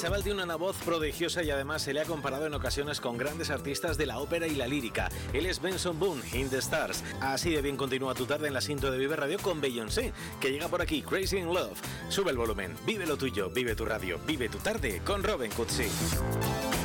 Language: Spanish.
chaval tiene una voz prodigiosa y además se le ha comparado en ocasiones con grandes artistas de la ópera y la lírica. Él es Benson Boone, In the Stars. Así de bien continúa tu tarde en la Sinto de Vive Radio con Beyoncé, que llega por aquí, Crazy in Love. Sube el volumen, vive lo tuyo, vive tu radio, vive tu tarde con Robin Cutsi.